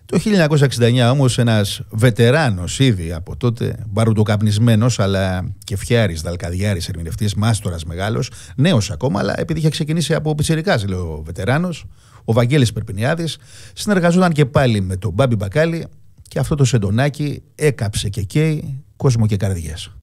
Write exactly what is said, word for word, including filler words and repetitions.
Το χίλια εννιακόσια εξήντα εννιά όμως ένας βετεράνος ήδη από τότε, μπαρουτοκαπνισμένος αλλά και φτιάρης, δαλκαδιάρης, ερμηνευτής, μάστορας μεγάλος, νέος ακόμα, αλλά επειδή είχε ξεκινήσει από πιτσιρικάς, λέει ο βετεράνος, ο Βαγγέλης Περπινιάδης, συνεργαζόταν και πάλι με τον Μπάμπη Μπακάλι και αυτό το σεντονάκι έκαψε και καίει κόσμο και καρδιές.